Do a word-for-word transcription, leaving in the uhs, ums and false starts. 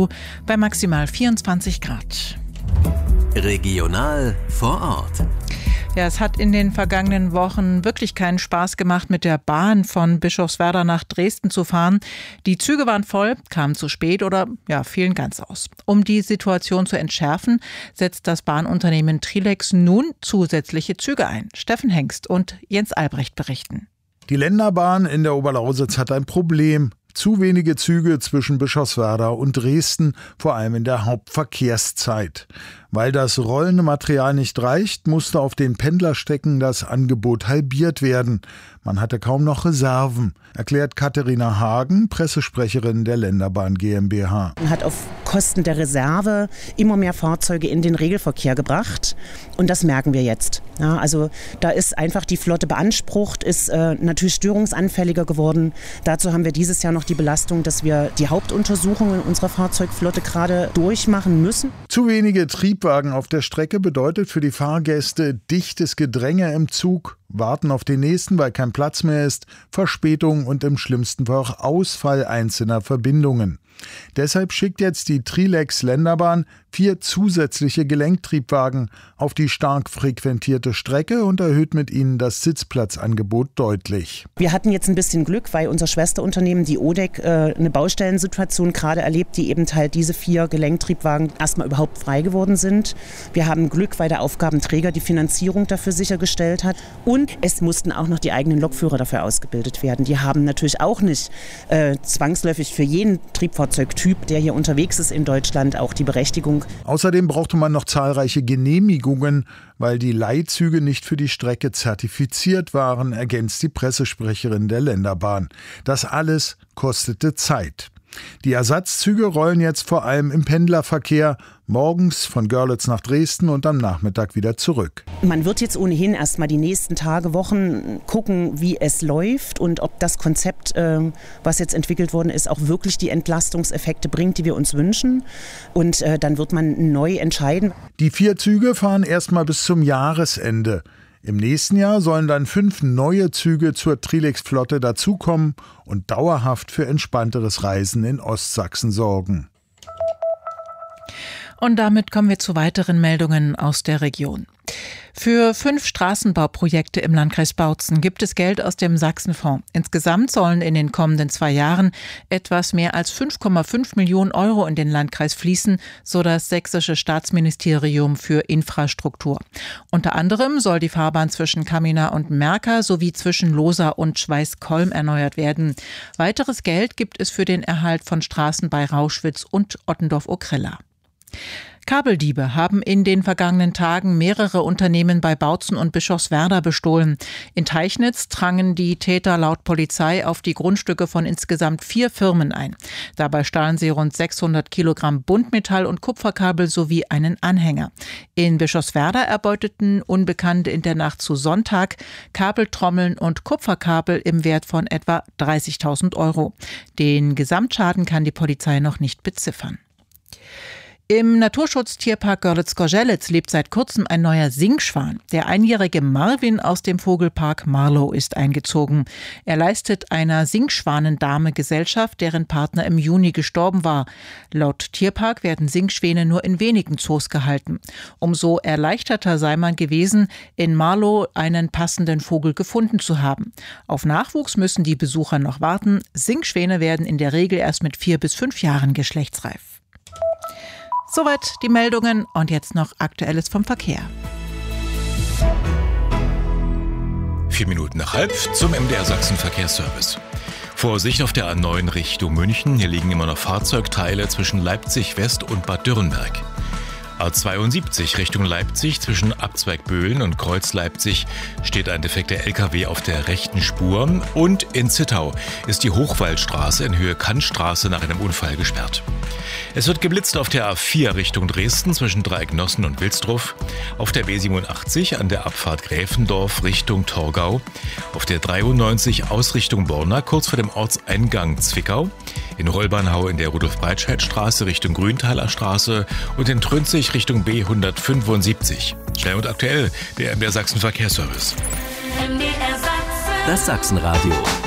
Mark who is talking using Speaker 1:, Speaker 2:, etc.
Speaker 1: zu bei maximal vierundzwanzig Grad.
Speaker 2: Regional vor Ort.
Speaker 1: Ja, es hat in den vergangenen Wochen wirklich keinen Spaß gemacht, mit der Bahn von Bischofswerda nach Dresden zu fahren. Die Züge waren voll, kamen zu spät oder ja, fielen ganz aus. Um die Situation zu entschärfen, setzt das Bahnunternehmen Trilex nun zusätzliche Züge ein. Steffen Hengst und Jens Albrecht berichten.
Speaker 3: Die Länderbahn in der Oberlausitz hat ein Problem. Zu wenige Züge zwischen Bischofswerda und Dresden, vor allem in der Hauptverkehrszeit. Weil das rollende Material nicht reicht, musste auf den Pendlerstrecken das Angebot halbiert werden. Man hatte kaum noch Reserven, erklärt Katharina Hagen, Pressesprecherin der Länderbahn GmbH.
Speaker 4: Man hat auf Kosten der Reserve immer mehr Fahrzeuge in den Regelverkehr gebracht und das merken wir jetzt. Ja, also da ist einfach die Flotte beansprucht, ist äh, natürlich störungsanfälliger geworden. Dazu haben wir dieses Jahr noch die Belastung, dass wir die Hauptuntersuchungen unserer Fahrzeugflotte gerade durchmachen müssen.
Speaker 3: Zu wenige Triebwagen auf der Strecke bedeutet für die Fahrgäste dichtes Gedränge im Zug, warten auf den nächsten, weil kein Platz mehr ist, Verspätung und im schlimmsten Fall auch Ausfall einzelner Verbindungen. Deshalb schickt jetzt die Trilex Länderbahn vier zusätzliche Gelenktriebwagen auf die stark frequentierte Strecke und erhöht mit ihnen das Sitzplatzangebot deutlich.
Speaker 4: Wir hatten jetzt ein bisschen Glück, weil unser Schwesterunternehmen, die O D E C, äh, eine Baustellensituation gerade erlebt, die eben halt diese vier Gelenktriebwagen erstmal überhaupt frei geworden sind. Wir haben Glück, weil der Aufgabenträger die Finanzierung dafür sichergestellt hat. Und es mussten auch noch die eigenen Lokführer dafür ausgebildet werden. Die haben natürlich auch nicht äh, zwangsläufig für jeden Triebfahrzeugtyp, der hier unterwegs ist in Deutschland, auch die Berechtigung.
Speaker 3: Außerdem brauchte man noch zahlreiche Genehmigungen, weil die Leihzüge nicht für die Strecke zertifiziert waren, ergänzt die Pressesprecherin der Länderbahn. Das alles kostete Zeit. Die Ersatzzüge rollen jetzt vor allem im Pendlerverkehr, morgens von Görlitz nach Dresden und am Nachmittag wieder zurück.
Speaker 4: Man wird jetzt ohnehin erst mal die nächsten Tage, Wochen gucken, wie es läuft und ob das Konzept, äh, was jetzt entwickelt worden ist, auch wirklich die Entlastungseffekte bringt, die wir uns wünschen. Und äh, dann wird man neu entscheiden.
Speaker 3: Die vier Züge fahren erst mal bis zum Jahresende. Im nächsten Jahr sollen dann fünf neue Züge zur Trilex-Flotte dazukommen und dauerhaft für entspannteres Reisen in Ostsachsen sorgen.
Speaker 1: Und damit kommen wir zu weiteren Meldungen aus der Region. Für fünf Straßenbauprojekte im Landkreis Bautzen gibt es Geld aus dem Sachsenfonds. Insgesamt sollen in den kommenden zwei Jahren etwas mehr als fünf Komma fünf Millionen Euro in den Landkreis fließen, so das sächsische Staatsministerium für Infrastruktur. Unter anderem soll die Fahrbahn zwischen Kamina und Merka sowie zwischen Losa und Schweißkolm erneuert werden. Weiteres Geld gibt es für den Erhalt von Straßen bei Rauschwitz und Ottendorf-Okrella. Kabeldiebe haben in den vergangenen Tagen mehrere Unternehmen bei Bautzen und Bischofswerda bestohlen. In Teichnitz drangen die Täter laut Polizei auf die Grundstücke von insgesamt vier Firmen ein. Dabei stahlen sie rund sechshundert Kilogramm Buntmetall- und Kupferkabel sowie einen Anhänger. In Bischofswerda erbeuteten Unbekannte in der Nacht zu Sonntag Kabeltrommeln und Kupferkabel im Wert von etwa dreißigtausend Euro. Den Gesamtschaden kann die Polizei noch nicht beziffern. Im Naturschutztierpark Görlitz-Gorzelitz lebt seit kurzem ein neuer Singschwan. Der einjährige Marvin aus dem Vogelpark Marlow ist eingezogen. Er leistet einer Singschwanendame Gesellschaft, deren Partner im Juni gestorben war. Laut Tierpark werden Singschwäne nur in wenigen Zoos gehalten. Umso erleichterter sei man gewesen, in Marlow einen passenden Vogel gefunden zu haben. Auf Nachwuchs müssen die Besucher noch warten. Singschwäne werden in der Regel erst mit vier bis fünf Jahren geschlechtsreif. Soweit die Meldungen und jetzt noch Aktuelles vom Verkehr.
Speaker 5: Vier Minuten nach halb zum M D R Sachsen Verkehrsservice. Vorsicht auf der A neun Richtung München. Hier liegen immer noch Fahrzeugteile zwischen Leipzig West und Bad Dürrenberg. A zweiundsiebzig Richtung Leipzig zwischen Abzweigböhlen und Kreuz Leipzig steht ein defekter L K W auf der rechten Spur. Und in Zittau ist die Hochwaldstraße in Höhe Kantstraße nach einem Unfall gesperrt. Es wird geblitzt auf der A vier Richtung Dresden zwischen Dreiecknossen und Wilsdruff, auf der B siebenundachtzig an der Abfahrt Gräfendorf Richtung Torgau, auf der dreiundneunzig Ausrichtung Borna kurz vor dem Ortseingang Zwickau, in Rollbahnhau in der Rudolf-Breitscheid-Straße Richtung Grüntaler Straße und in Trünzig Richtung B hundertfünfundsiebzig. Schnell und aktuell, der M D R Sachsen Verkehrsservice.
Speaker 2: Das Sachsenradio.